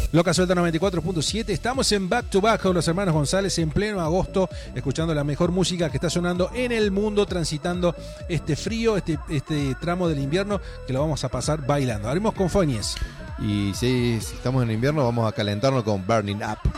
Loca Suelta 94.7. Estamos en Back to Back con los hermanos González en pleno agosto, escuchando la mejor música que está sonando en el mundo, transitando este frío, este tramo del invierno que lo vamos a pasar bailando. Abrimos con Foñez. Y si estamos en invierno, vamos a calentarnos con Burning Up.